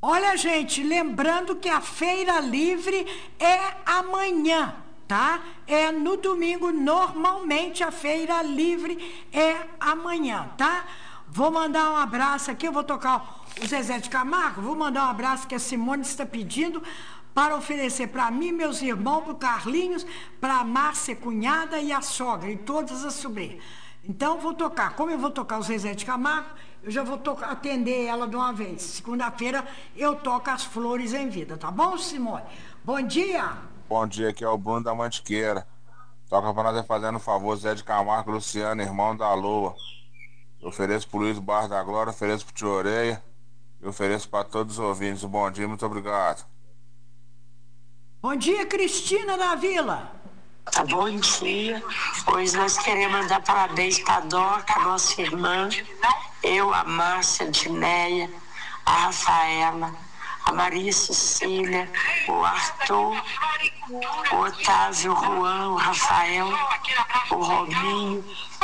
Olha, gente, lembrando que a Feira Livre é amanhã, tá? É no domingo, normalmente a Feira Livre é amanhã, tá? Vou mandar um abraço aqui, eu vou tocar o Zezé de Camargo, vou mandar um abraço que a Simone está pedindo para oferecer para mim, meus irmãos, para o Carlinhos, para a Márcia, cunhada, e a sogra, e todas as sobrinhas. Então, vou tocar. Como eu vou tocar o Zezé de Camargo, eu já vou atender ela de uma vez. Segunda-feira eu toco As Flores em Vida, tá bom, Simone? Bom dia! Bom dia, aqui é o Bruno da Mantiqueira. Toca pra nós fazendo um favor, Zé de Camargo, Luciano, irmão da Lua. Eu ofereço pro Luiz Barra da Glória, ofereço pro Tio Oreia e ofereço para todos os ouvintes. Um bom dia, muito obrigado. Bom dia, Cristina da Vila. Tá, bom dia. Hoje nós queremos mandar parabéns para a Doca, nossa irmã, eu, a Márcia, a Dineia, a Rafaela, a Maria Cecília, o Arthur, o Otávio, o Juan, o Rafael, o Robinho,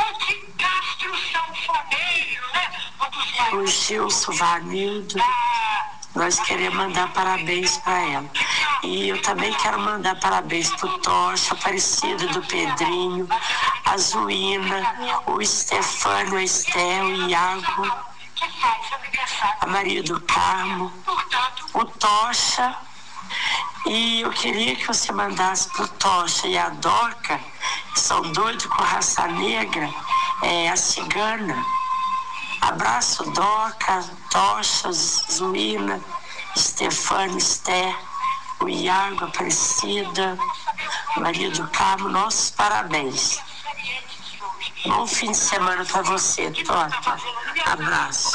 o Gilson, o Vanildo. Nós queremos mandar parabéns para ela. E eu também quero mandar parabéns pro Tocha, Aparecida do Pedrinho, a Zuína, o Stefânio, a Estel, o Iago, a Maria do Carmo, o Tocha. E eu queria que você mandasse pro Tocha e a Doca, que são doidos com raça negra, a cigana. Abraço, Doca, Tocha, Zuína, Stefano, Esther, o Iago, Aparecida, Maria do Carmo, nossos parabéns. Bom fim de semana para você, Tota. Abraço.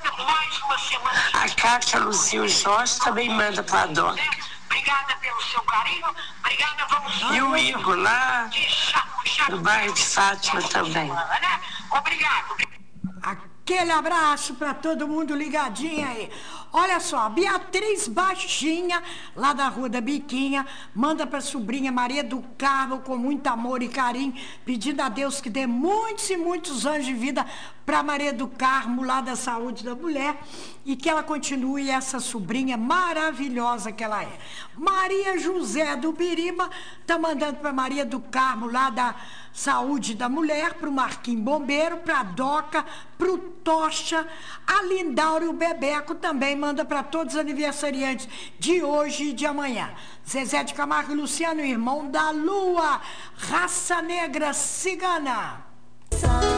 A Cátia, a Luzia e o Jorge também manda para a Doca. Obrigada pelo seu carinho, obrigada, vamos. E o Igor lá no bairro de Fátima também. Obrigado. Aquele abraço para todo mundo ligadinho aí. Olha só, Beatriz Baixinha, lá da Rua da Biquinha, manda para a sobrinha Maria do Carmo com muito amor e carinho, pedindo a Deus que dê muitos e muitos anos de vida para Maria do Carmo, lá da Saúde da Mulher, e que ela continue essa sobrinha maravilhosa que ela é. Maria José do Biriba tá mandando para Maria do Carmo, lá da Saúde da Mulher, para o Marquinhos Bombeiro, para a Doca, para o Tocha, a Lindaura e o Bebeco também manda para todos os aniversariantes de hoje e de amanhã. Zezé de Camargo e Luciano, irmão da Lua, raça negra cigana.